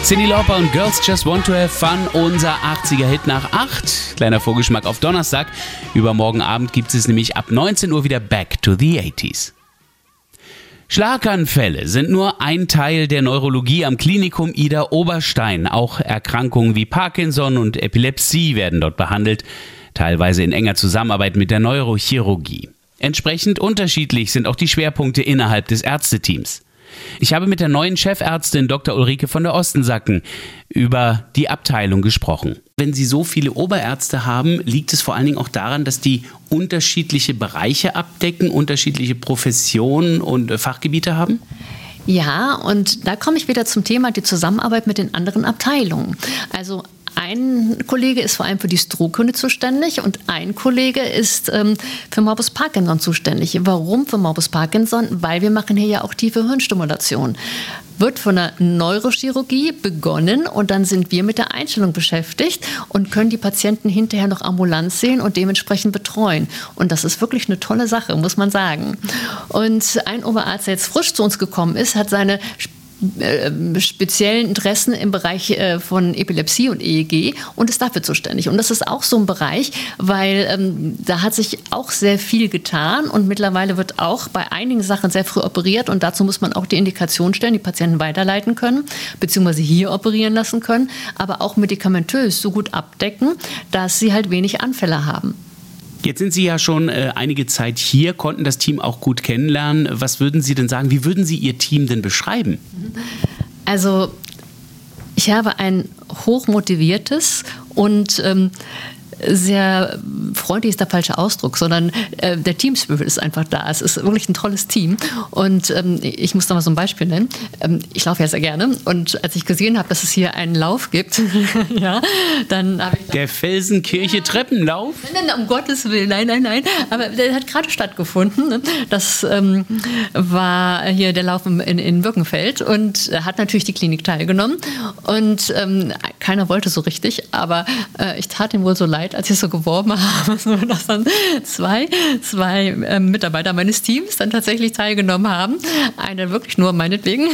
Cyndi Lauper und Girls Just Want to Have Fun, unser 80er-Hit nach 8. Kleiner Vorgeschmack auf Donnerstag. Übermorgen Abend gibt es nämlich ab 19 Uhr wieder Back to the 80s. Schlaganfälle sind nur ein Teil der Neurologie am Klinikum Idar-Oberstein. Auch Erkrankungen wie Parkinson und Epilepsie werden dort behandelt, teilweise in enger Zusammenarbeit mit der Neurochirurgie. Entsprechend unterschiedlich sind auch die Schwerpunkte innerhalb des Ärzteteams. Ich habe mit der neuen Chefärztin Dr. Ulrike von der Ostensacken über die Abteilung gesprochen. Wenn Sie so viele Oberärzte haben, liegt es vor allen Dingen auch daran, dass die unterschiedliche Bereiche abdecken, unterschiedliche Professionen und Fachgebiete haben? Ja, und da komme ich wieder zum Thema die Zusammenarbeit mit den anderen Abteilungen. Also ein Kollege ist vor allem für die Strohkunde zuständig und ein Kollege ist für Morbus Parkinson zuständig. Warum für Morbus Parkinson? Weil wir machen hier ja auch tiefe Hirnstimulation. Wird von der Neurochirurgie begonnen und dann sind wir mit der Einstellung beschäftigt und können die Patienten hinterher noch ambulant sehen und dementsprechend betreuen. Und das ist wirklich eine tolle Sache, muss man sagen. Und ein Oberarzt, der jetzt frisch zu uns gekommen ist, hat seine speziellen Interessen im Bereich von Epilepsie und EEG und ist dafür zuständig. Und das ist auch so ein Bereich, weil da hat sich auch sehr viel getan und mittlerweile wird auch bei einigen Sachen sehr früh operiert und dazu muss man auch die Indikation stellen, die Patienten weiterleiten können, beziehungsweise hier operieren lassen können, aber auch medikamentös so gut abdecken, dass sie halt wenig Anfälle haben. Jetzt sind Sie ja schon einige Zeit hier, konnten das Team auch gut kennenlernen. Was würden Sie denn sagen, wie würden Sie Ihr Team denn beschreiben? Also ich habe ein hochmotiviertes und sehr freundlich ist der falsche Ausdruck, sondern der Teamspirit ist einfach da. Es ist wirklich ein tolles Team und ich muss da mal so ein Beispiel nennen. Ich laufe ja sehr gerne und als ich gesehen habe, dass es hier einen Lauf gibt, ja, dann habe ich... Der Felsenkirche Treppenlauf? Nein, um Gottes Willen, nein. Aber der hat gerade stattgefunden. Das war hier der Lauf in Birkenfeld und hat natürlich die Klinik teilgenommen und keiner wollte so richtig, aber ich tat ihm wohl so leid, als ich so geworben habe, so dass dann zwei Mitarbeiter meines Teams dann tatsächlich teilgenommen haben. Einer wirklich nur meinetwegen.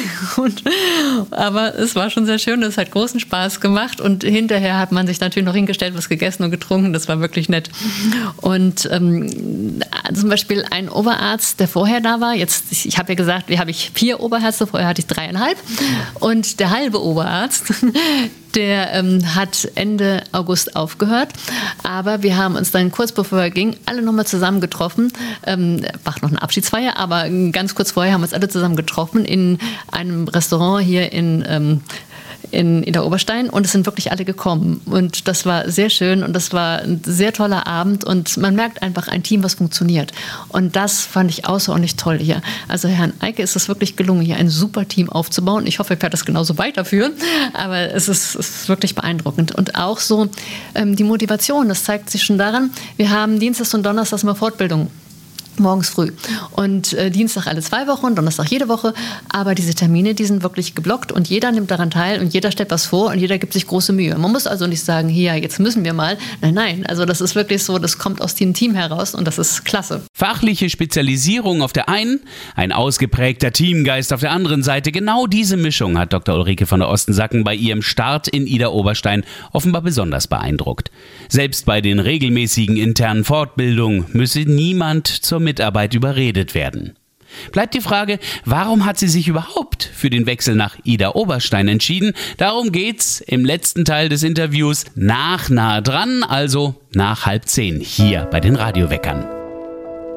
Aber es war schon sehr schön, es hat großen Spaß gemacht und hinterher hat man sich natürlich noch hingestellt, was gegessen und getrunken, das war wirklich nett. Und zum Beispiel ein Oberarzt, der vorher da war, ich habe ja gesagt, hier habe ich 4 Oberärzte, vorher hatte ich 3,5 und der halbe Oberarzt, der hat Ende August aufgehört, aber wir haben uns dann kurz bevor er ging, alle nochmal zusammen getroffen, war noch eine Abschiedsfeier, aber ganz kurz vorher haben wir uns alle zusammen getroffen in einem Restaurant hier in Idar-Oberstein und es sind wirklich alle gekommen und das war sehr schön und das war ein sehr toller Abend und man merkt einfach ein Team, was funktioniert und das fand ich außerordentlich toll hier. Also Herrn Eike ist es wirklich gelungen, hier ein super Team aufzubauen. Ich hoffe, er wird das genauso weiterführen, aber es ist wirklich beeindruckend und auch so die Motivation, das zeigt sich schon daran, wir haben Dienstags und Donnerstags mal Fortbildung. Morgens früh. Und Dienstag alle 2 Wochen, Donnerstag jede Woche. Aber diese Termine, die sind wirklich geblockt und jeder nimmt daran teil und jeder stellt was vor und jeder gibt sich große Mühe. Man muss also nicht sagen, hier, jetzt müssen wir mal. Nein. Also das ist wirklich so, das kommt aus dem Team heraus und das ist klasse. Fachliche Spezialisierung auf der einen, ein ausgeprägter Teamgeist auf der anderen Seite. Genau diese Mischung hat Dr. Ulrike von der Ostensacken bei ihrem Start in Idar-Oberstein offenbar besonders beeindruckt. Selbst bei den regelmäßigen internen Fortbildungen müsse niemand zur Mitarbeit überredet werden. Bleibt die Frage, warum hat sie sich überhaupt für den Wechsel nach Idar-Oberstein entschieden? Darum geht's im letzten Teil des Interviews nach Nah dran, also nach 9:30 hier bei den Radioweckern.